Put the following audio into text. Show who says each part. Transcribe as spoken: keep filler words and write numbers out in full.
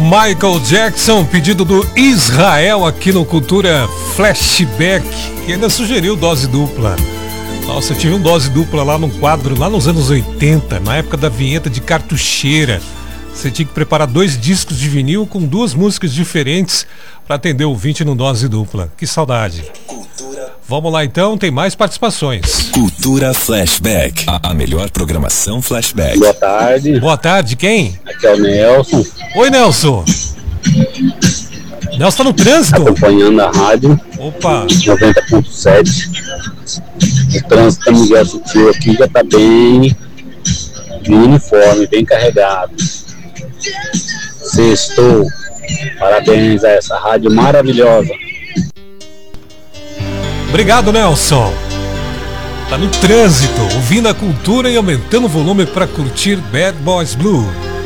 Speaker 1: Michael Jackson, pedido do Israel aqui no Cultura Flashback, que ainda sugeriu dose dupla. Nossa, eu tive um dose dupla lá num quadro, lá nos anos oitenta, na época da vinheta de cartucheira. Você tinha que preparar dois discos de vinil com duas músicas diferentes para atender o ouvinte no dose dupla. Que saudade. Vamos lá então, tem mais participações.
Speaker 2: Cultura Flashback, a, a melhor programação Flashback.
Speaker 3: Boa tarde.
Speaker 1: Boa tarde, quem?
Speaker 3: Aqui é o Nelson.
Speaker 1: Oi, Nelson. Nelson tá no trânsito?
Speaker 3: Acompanhando a rádio.
Speaker 1: Opa.
Speaker 3: noventa ponto sete. O trânsito da Miguel Sutil aqui já tá bem, bem uniforme, bem carregado. Sextou. Parabéns a essa rádio maravilhosa.
Speaker 1: Obrigado, Nelson. Tá no trânsito, ouvindo a cultura e aumentando o volume para curtir Bad Boys Blue.